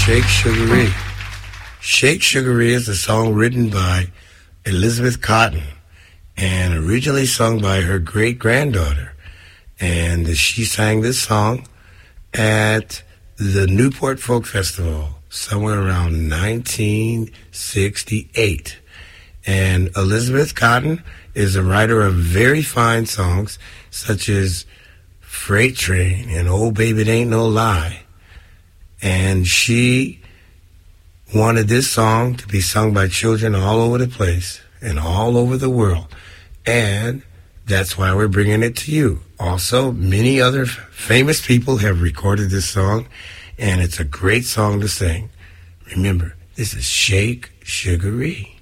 Shake Sugaree. Shake Sugaree is a song written by Elizabeth Cotten and originally sung by her great-granddaughter. And she sang this song at the Newport Folk Festival somewhere around 1968. And Elizabeth Cotten is a writer of very fine songs such as Freight Train and Oh Baby It Ain't No Lie. And she wanted this song to be sung by children all over the place and all over the world. And that's why we're bringing it to you. Also, many other famous people have recorded this song, and it's a great song to sing. Remember, this is Shake Sugaree.